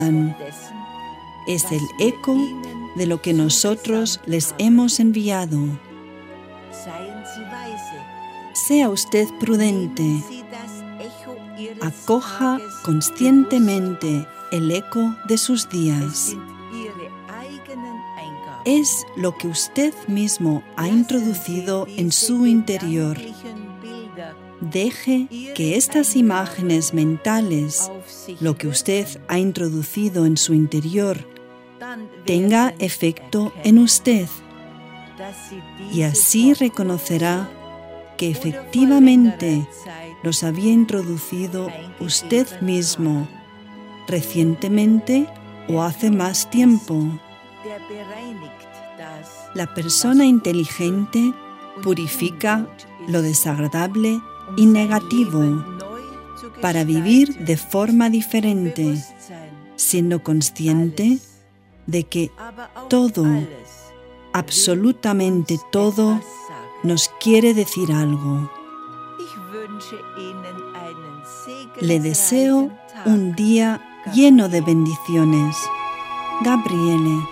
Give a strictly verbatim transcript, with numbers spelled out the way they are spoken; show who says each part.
Speaker 1: es el eco de lo que nosotros les hemos enviado. Sea usted prudente, acoja conscientemente el eco de sus días. Es lo que usted mismo ha introducido en su interior. Deje que estas imágenes mentales, lo que usted ha introducido en su interior, tenga efecto en usted. Y así reconocerá que efectivamente los había introducido usted mismo, recientemente o hace más tiempo. La persona inteligente purifica lo desagradable y negativo para vivir de forma diferente, siendo consciente de que todo, absolutamente todo, nos quiere decir algo. Le deseo un día lleno de bendiciones. Gabriele.